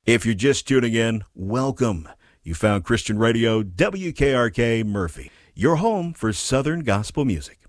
If you're just tuning in, welcome. You found Christian Radio, WKRK Murphy, your home for Southern gospel music.